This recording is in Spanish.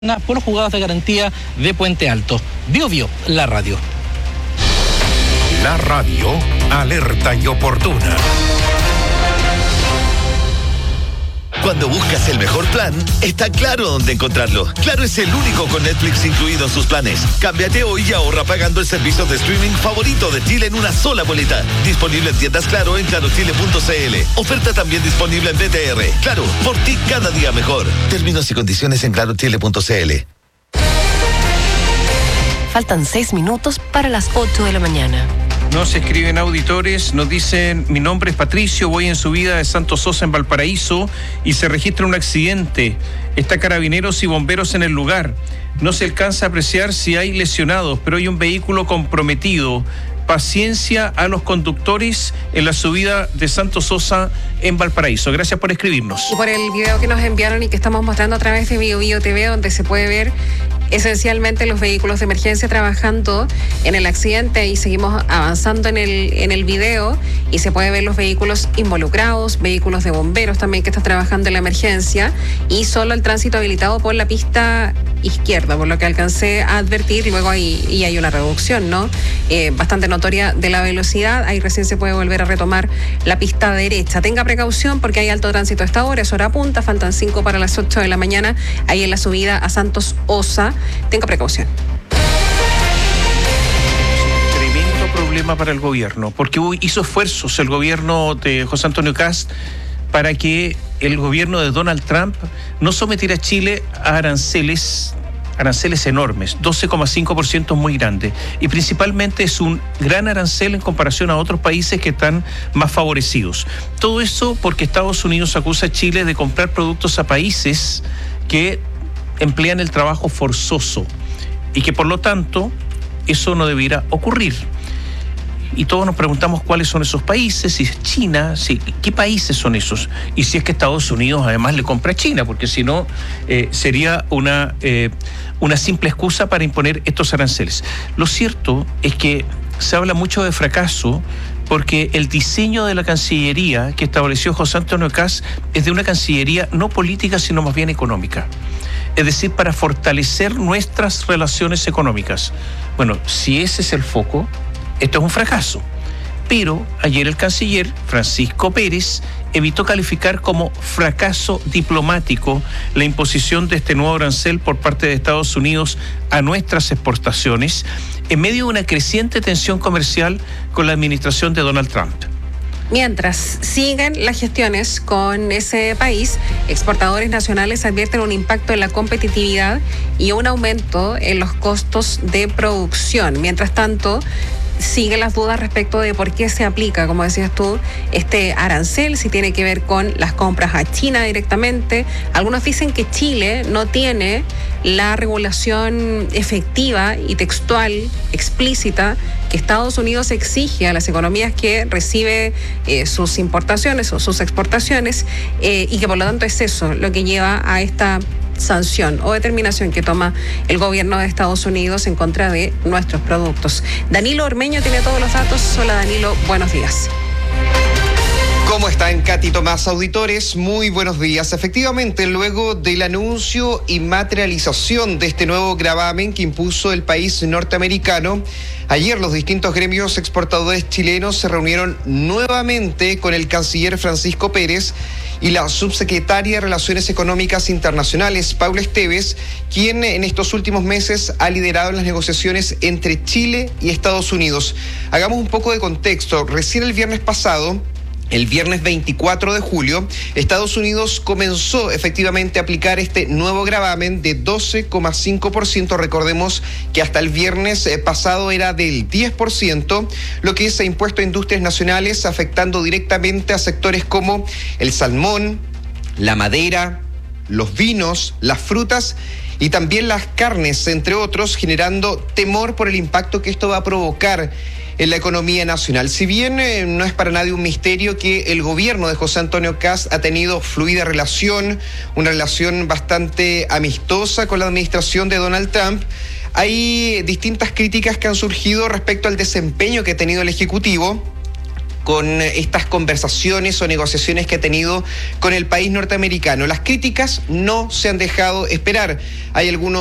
por los juzgados de garantía de Puente Alto. Bio, la radio. La radio, alerta y oportuna. Cuando buscas el mejor plan, está Claro dónde encontrarlo. Claro es el único con Netflix incluido en sus planes. Cámbiate hoy y ahorra pagando el servicio de streaming favorito de Chile en una sola boleta. Disponible en tiendas Claro en clarochile.cl. Oferta también disponible en BTR. Claro, por ti cada día mejor. Términos y condiciones en clarochile.cl. Faltan 6 minutos para las 8 de la mañana. Nos escriben auditores, nos dicen: mi nombre es Patricio, voy en subida de Santo Sosa en Valparaíso y se registra un accidente. Está carabineros y bomberos en el lugar. No se alcanza a apreciar si hay lesionados, pero hay un vehículo comprometido. Paciencia a los conductores en la subida de Santo Sosa en Valparaíso. Gracias por escribirnos. Y por el video que nos enviaron y que estamos mostrando a través de Bio TV, donde se puede ver esencialmente los vehículos de emergencia trabajando en el accidente, y seguimos avanzando en el video y se puede ver los vehículos involucrados, vehículos de bomberos también que están trabajando en la emergencia, y solo el tránsito habilitado por la pista izquierda, por lo que alcancé a advertir. Luego hay una reducción, ¿no? Bastante notoria de la velocidad. Ahí recién se puede volver a retomar la pista derecha. Tenga precaución porque hay alto tránsito a esta hora, es hora punta, faltan 5 para las 8 de la mañana, ahí en la subida a Santos Osa. Tenga precaución. Tremendo problema para el gobierno, porque hizo esfuerzos el gobierno de José Antonio Kast para que el gobierno de Donald Trump no sometiera a Chile a aranceles enormes, 12,5% muy grande, y principalmente es un gran arancel en comparación a otros países que están más favorecidos. Todo eso porque Estados Unidos acusa a Chile de comprar productos a países que emplean el trabajo forzoso y que por lo tanto eso no debiera ocurrir. Y todos nos preguntamos cuáles son esos países, si es China, qué países son esos, y si es que Estados Unidos además le compra a China, porque si no sería una simple excusa para imponer estos aranceles. Lo cierto es que se habla mucho de fracaso porque el diseño de la Cancillería que estableció José Antonio Kast es de una Cancillería no política, sino más bien económica. Es decir, para fortalecer nuestras relaciones económicas. Bueno, si ese es el foco, esto es un fracaso. Pero ayer el canciller Francisco Pérez evitó calificar como fracaso diplomático la imposición de este nuevo arancel por parte de Estados Unidos a nuestras exportaciones en medio de una creciente tensión comercial con la administración de Donald Trump. Mientras siguen las gestiones con ese país, exportadores nacionales advierten un impacto en la competitividad y un aumento en los costos de producción. Mientras tanto, siguen las dudas respecto de por qué se aplica, como decías tú, este arancel, si tiene que ver con las compras a China directamente. Algunos dicen que Chile no tiene la regulación efectiva y textual, explícita, que Estados Unidos exige a las economías que recibe sus importaciones o sus exportaciones, y que por lo tanto es eso lo que lleva a esta sanción o determinación que toma el gobierno de Estados Unidos en contra de nuestros productos. Danilo Ormeño tiene todos los datos. Hola Danilo, buenos días. ¿Cómo están, Katy Tomás, auditores? Muy buenos días. Efectivamente, luego del anuncio y materialización de este nuevo gravamen que impuso el país norteamericano, ayer los distintos gremios exportadores chilenos se reunieron nuevamente con el canciller Francisco Pérez y la subsecretaria de Relaciones Económicas Internacionales, Paula Esteves, quien en estos últimos meses ha liderado las negociaciones entre Chile y Estados Unidos. Hagamos un poco de contexto. Recién el viernes pasado, el viernes 24 de julio, Estados Unidos comenzó efectivamente a aplicar este nuevo gravamen de 12,5%. Recordemos que hasta el viernes pasado era del 10%, lo que se ha impuesto a industrias nacionales, afectando directamente a sectores como el salmón, la madera, los vinos, las frutas y también las carnes, entre otros, generando temor por el impacto que esto va a provocar en la economía nacional. Si bien no es para nadie un misterio que el gobierno de José Antonio Kast ha tenido fluida relación, una relación bastante amistosa con la administración de Donald Trump, hay distintas críticas que han surgido respecto al desempeño que ha tenido el Ejecutivo, con estas conversaciones o negociaciones que ha tenido con el país norteamericano. Las críticas no se han dejado esperar. Hay algunos